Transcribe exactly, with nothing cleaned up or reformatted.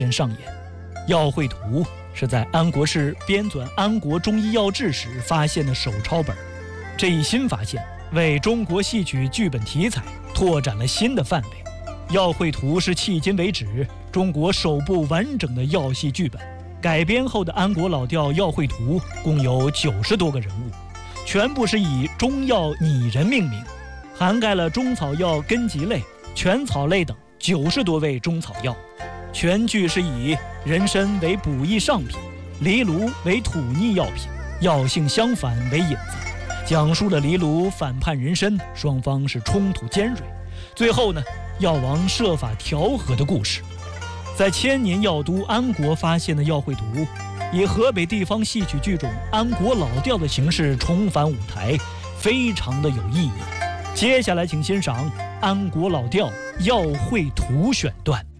上演。药会图是在安国士编纂《安国中医药志》时发现的手抄本，这一新发现为中国戏曲剧本题材拓展了新的范围。药会图是迄今为止中国首部完整的药戏剧本，改编后的安国老调药会图共有九十多个人物，全部是以中药拟人命名，涵盖了中草药根棘类、全草类等九十多味中草药。全剧是以人参为补益上品，藜芦为土逆药品，药性相反为引子，讲述了藜芦反叛人参，双方是冲突尖锐，最后呢，药王设法调和的故事。在千年药都安国发现的药会图，以河北地方戏曲剧种安国老调的形式重返舞台，非常的有意义。接下来请欣赏安国老调药会图选段。